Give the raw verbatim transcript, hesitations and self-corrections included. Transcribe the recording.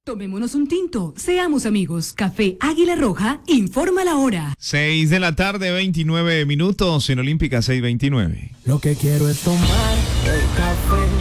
Tomémonos un tinto, seamos amigos. Café Águila Roja, informa la hora. seis de la tarde, veintinueve minutos, en Olímpica seis veintinueve. Lo que quiero es tomar el café.